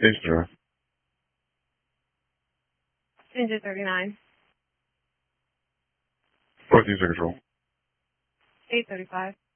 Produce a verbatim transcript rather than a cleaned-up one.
Instagram. Ninja thirty-nine. What's user control? eight thirty-five.